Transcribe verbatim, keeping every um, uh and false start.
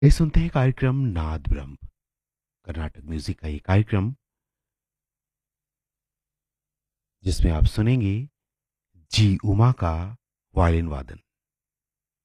ये सुनते हैं कार्यक्रम नाद ब्रह्म, कर्नाटक म्यूजिक का ये कार्यक्रम जिसमें आप सुनेंगे जी उमा का वायलिन वादन।